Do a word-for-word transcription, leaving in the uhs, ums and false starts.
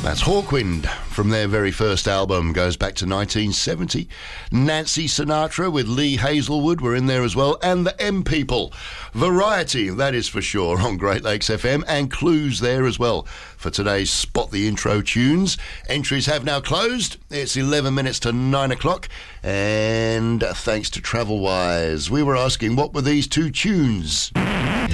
That's Hawkwind from their very first album, goes back to nineteen seventy. Nancy Sinatra with Lee Hazelwood were in there as well, and the M People. Variety, that is for sure, on Great Lakes F M, and Clues there as well for today's Spot the Intro tunes. Entries have now closed. It's eleven minutes to nine o'clock, and thanks to Travelwise, we were asking what were these two tunes.